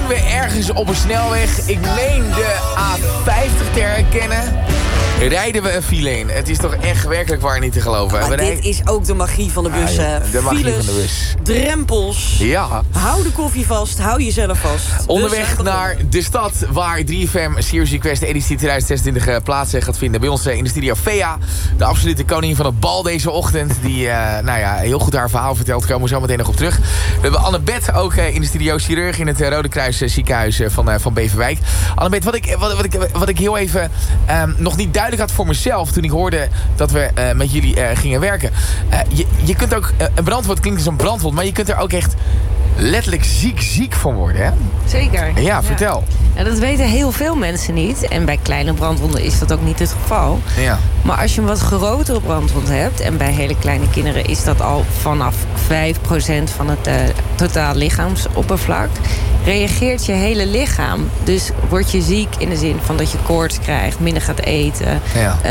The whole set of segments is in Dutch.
Maar dit is ook de magie van de bus. De magie Files, van de bus. drempels. Ja. Hou de koffie vast, hou jezelf vast. Onderweg naar de stad waar 3FM Serious Request editie 2026 plaats gaat vinden. Bij ons in de studio Fea, de absolute koningin van het bal deze ochtend. Die heel goed haar verhaal vertelt. Komen we zo meteen nog op terug. We hebben Annabeth ook in de studio, chirurg in het Rode Kruis ziekenhuis van Beverwijk. Annabeth, wat ik heel even nog niet duidelijk had voor mezelf toen ik hoorde dat we met jullie gingen werken. Je kunt ook, een brandwond klinkt als een brandwond, maar je kunt er ook echt letterlijk ziek van worden, hè? Zeker. Ja, vertel. Ja, dat weten heel veel mensen niet. En bij kleine brandwonden is dat ook niet het geval. Ja. Maar als je een wat grotere brandwond hebt, en bij hele kleine kinderen is dat al vanaf 5% van het totaal lichaamsoppervlak, reageert je hele lichaam. Dus word je ziek in de zin van dat je koorts krijgt, minder gaat eten.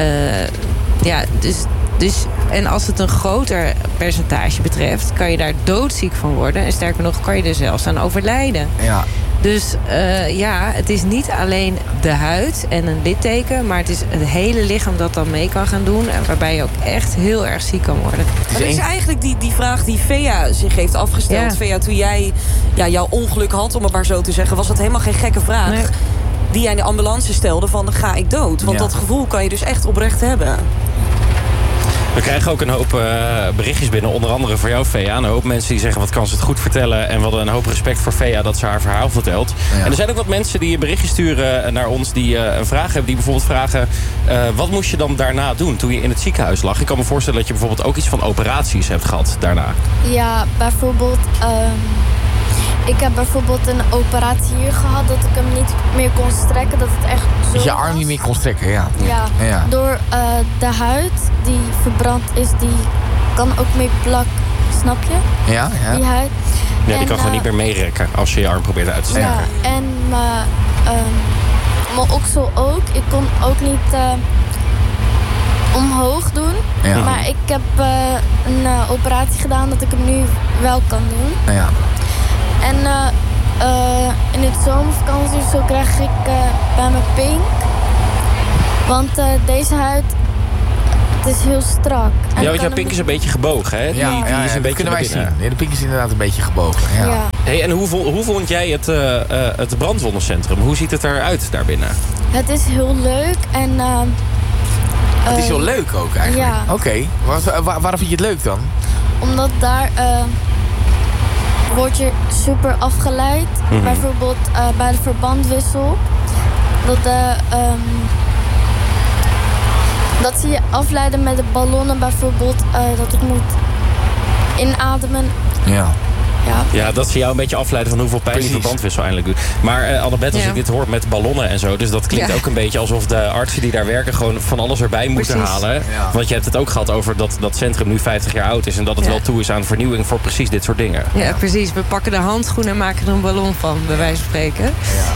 Ja. Dus, en als het een groter percentage betreft, kan je daar doodziek van worden. En sterker nog, kan je er zelfs aan overlijden. Ja. Dus het is niet alleen de huid en een litteken, maar het is het hele lichaam dat dan mee kan gaan doen. En waarbij je ook echt heel erg ziek kan worden. Dat is eigenlijk die vraag die Fea zich heeft afgesteld. Ja. Fea, toen jij jouw ongeluk had, om het maar zo te zeggen, was dat helemaal geen gekke vraag. Nee. Die jij in de ambulance stelde van, ga ik dood? Want dat gevoel kan je dus echt oprecht hebben. We krijgen ook een hoop berichtjes binnen. Onder andere voor jou, Fea. Een hoop mensen die zeggen, wat kan ze het goed vertellen. En we hadden een hoop respect voor Fea dat ze haar verhaal vertelt. Ja. En er zijn ook wat mensen die berichtjes sturen naar ons die een vraag hebben. Die bijvoorbeeld vragen, wat moest je dan daarna doen toen je in het ziekenhuis lag? Ik kan me voorstellen dat je bijvoorbeeld ook iets van operaties hebt gehad daarna. Ja, bijvoorbeeld... Ik heb bijvoorbeeld een operatie hier gehad dat ik hem niet meer kon strekken. Dat het echt zo Dat je was. arm niet meer kon strekken, ja. Ja. Door de huid die verbrand is, die kan ook mee plakken. Snap je? Ja. Die huid. Ja, die kan gewoon niet meer meerekken als je je arm probeert uit te strekken. Ja, en mijn oksel ook. Ik kon ook niet omhoog doen. Ja. Maar ik heb een operatie gedaan dat ik hem nu wel kan doen. Ja. En in het zomervakantie zo krijg ik bij mijn pink. Want deze huid, het is heel strak. Ja, want jouw pink is een beetje gebogen, hè? Die is een beetje kunnen wij zien. binnen. Ja, de pink is inderdaad een beetje gebogen. Ja. Hey, en hoe vond jij het brandwondencentrum? Hoe ziet het eruit daarbinnen? Het is heel leuk en... Het is heel leuk ook eigenlijk. Ja. Oké. Waarom vind je het leuk dan? Omdat daar... word je super afgeleid. Bijvoorbeeld bij de verbandwissel. Dat zie je afleiden met de ballonnen bijvoorbeeld. Dat ik moet inademen. Ja. Ja, dat ze jou een beetje afleiden van hoeveel pijn die verbandwissel eindelijk doet. Maar Annabeth, als ik dit hoor met ballonnen en zo, dus dat klinkt ook een beetje alsof de artsen die daar werken gewoon van alles erbij moeten halen. Ja. Want je hebt het ook gehad over dat centrum nu 50 jaar oud is en dat het wel toe is aan vernieuwing voor precies dit soort dingen. Ja, precies. We pakken de handschoen en maken er een ballon van, bij wijze van spreken.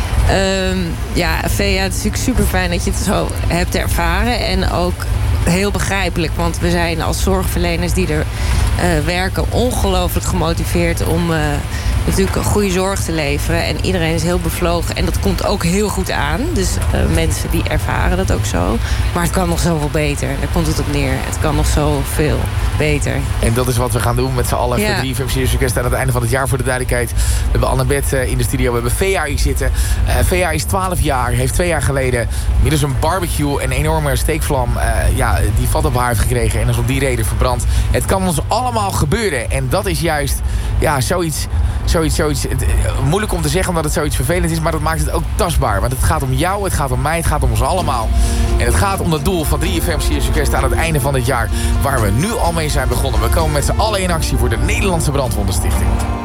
Fea, het is natuurlijk super fijn dat je het zo hebt ervaren en ook heel begrijpelijk, want we zijn als zorgverleners die er werken ongelooflijk gemotiveerd om natuurlijk een goede zorg te leveren. En iedereen is heel bevlogen en dat komt ook heel goed aan. Dus mensen die ervaren dat ook zo. Maar het kan nog zoveel beter. Daar komt het op neer. Het kan nog zoveel beter. En dat is wat we gaan doen met z'n allen voor 3FM Serious Request aan het einde van het jaar. Voor de duidelijkheid, we hebben Annabeth in de studio. We hebben Fea hier zitten. Fea is 12 jaar, heeft 2 jaar geleden middels een barbecue een enorme steekvlam die vat op haar heeft gekregen en is om die reden verbrand. Het kan ons allemaal gebeuren en dat is juist zoiets moeilijk om te zeggen omdat het zoiets vervelend is, maar dat maakt het ook tastbaar. Want het gaat om jou, het gaat om mij, het gaat om ons allemaal. En het gaat om het doel van 3FM Serious Request aan het einde van het jaar, waar we nu al mee zijn begonnen. We komen met z'n allen in actie voor de Nederlandse Brandwondenstichting.